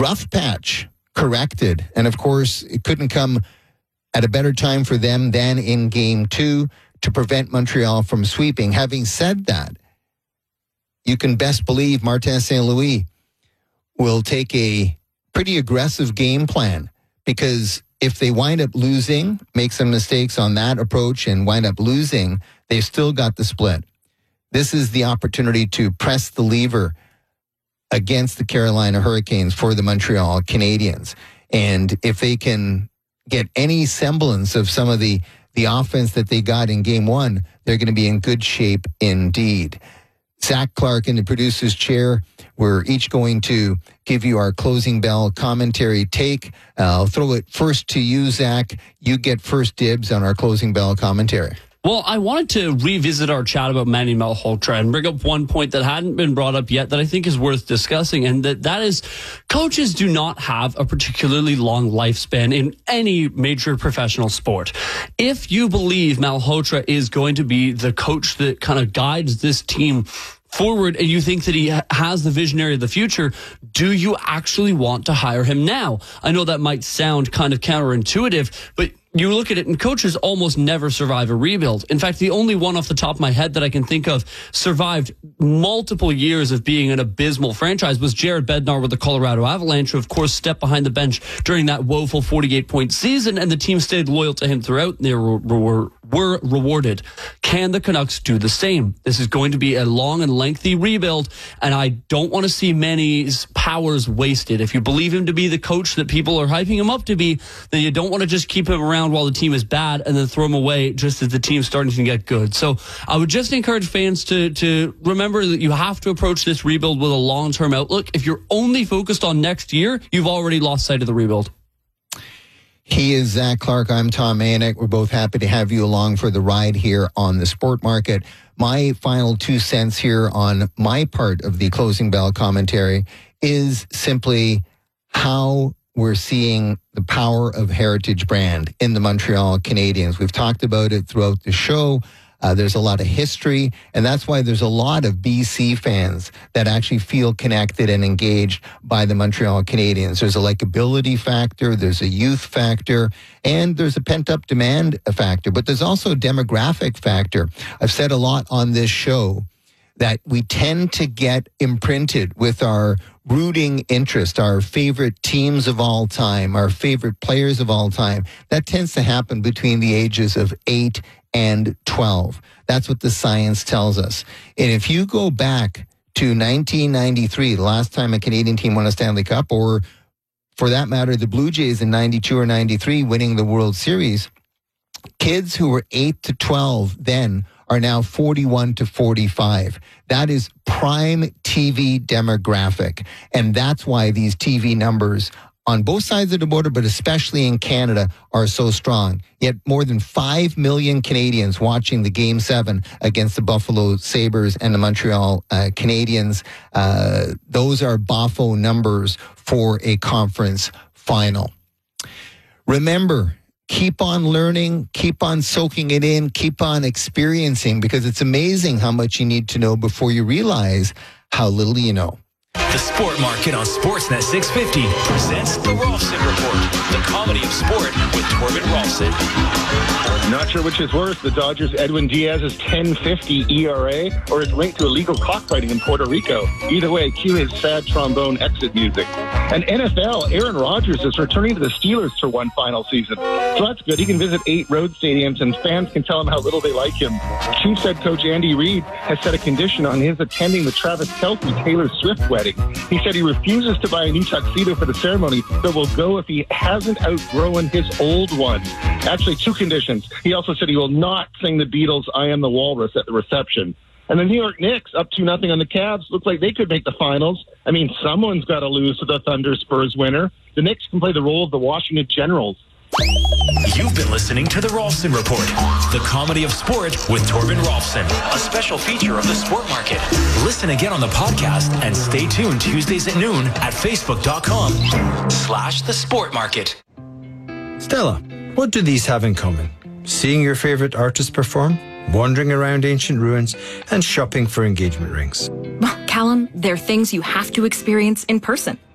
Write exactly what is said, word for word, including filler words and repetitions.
rough patch corrected. And of course, it couldn't come at a better time for them than in game two to prevent Montreal from sweeping. Having said that, you can best believe Martin Saint Louis will take a pretty aggressive game plan, because if they wind up losing, make some mistakes on that approach and wind up losing, they've still got the split. This is the opportunity to press the lever against the Carolina Hurricanes for the Montreal Canadiens. And if they can get any semblance of some of the, the offense that they got in game one, they're going to be in good shape indeed. Zach Clark in the producer's chair. We're each going to give you our closing bell commentary take. Uh, I'll throw it first to you, Zach. You get first dibs on our closing bell commentary. Well, I wanted to revisit our chat about Manny Malhotra and bring up one point that hadn't been brought up yet that I think is worth discussing, and that, that is coaches do not have a particularly long lifespan in any major professional sport. If you believe Malhotra is going to be the coach that kind of guides this team forward, and you think that he has the visionary of the future, do you actually want to hire him now? I know that might sound kind of counterintuitive, but you look at it and coaches almost never survive a rebuild. In fact, the only one off the top of my head that I can think of survived multiple years of being an abysmal franchise was Jared Bednar with the Colorado Avalanche, who of course stepped behind the bench during that woeful forty-eight point season, and the team stayed loyal to him throughout. They were, were, were rewarded. Can the Canucks do the same? This is going to be a long and lengthy rebuild, and I don't want to see Manny's powers wasted. If you believe him to be the coach that people are hyping him up to be, then you don't want to just keep him around while the team is bad and then throw him away just as the team's starting to get good. So I would just encourage fans to to remember that you have to approach this rebuild with a long-term outlook. If you're only focused on next year, you've already lost sight of the rebuild. He is Zach Clark. I'm Tom Manek. We're both happy to have you along for the ride here on the Sport Market. My final two cents here on my part of the closing bell commentary is simply how we're seeing the power of Heritage Brand in the Montreal Canadiens. We've talked about it throughout the show. Uh, there's a lot of history, and that's why there's a lot of B C fans that actually feel connected and engaged by the Montreal Canadiens. There's a likability factor, there's a youth factor, and there's a pent-up demand factor, but there's also a demographic factor. I've said a lot on this show that we tend to get imprinted with our rooting interest, our favorite teams of all time, our favorite players of all time. That tends to happen between the ages of eight and twelve. That's what the science tells us. And if you go back to nineteen ninety-three, the last time a Canadian team won a Stanley Cup, or for that matter, the Blue Jays in ninety-two or ninety-three winning the World Series, kids who were eight to twelve then are now forty-one to forty-five. That is prime T V demographic. And that's why these T V numbers on both sides of the border, but especially in Canada, are so strong. Yet more than five million Canadians watching the Game seven against the Buffalo Sabres and the Montreal uh, Canadiens. Uh, those are B O F O numbers for a conference final. Remember, keep on learning, keep on soaking it in, keep on experiencing, because it's amazing how much you need to know before you realize how little you know. The Sport Market on Sportsnet six fifty presents The Rolfson Report, the comedy of sport with Torben Rolfson. Not sure which is worse, the Dodgers' Edwin Diaz's ten fifty E R A or his link to illegal cockfighting in Puerto Rico. Either way, cue his sad trombone exit music. And N F L, Aaron Rodgers is returning to the Steelers for one final season. So that's good. He can visit eight road stadiums and fans can tell him how little they like him. Chiefs head coach Andy Reid has set a condition on his attending the Travis Kelce Taylor Swift wedding. He said he refuses to buy a new tuxedo for the ceremony, but will go if he hasn't outgrown his old one. Actually, two conditions. He also said he will not sing the Beatles' I Am the Walrus at the reception. And the New York Knicks, up two nothing on the Cavs, looks like they could make the finals. I mean, someone's got to lose to the Thunder Spurs winner. The Knicks can play the role of the Washington Generals. You've been listening to The Rolfson Report, the comedy of sport with Torben Rolfson, a special feature of the Sport Market. Listen again on the podcast and stay tuned Tuesdays at noon at facebook.com slash the Sport Market. Stella, what do these have in common? Seeing your favorite artist perform, wandering around ancient ruins, and shopping for engagement rings. Well, Callum, they're things you have to experience in person.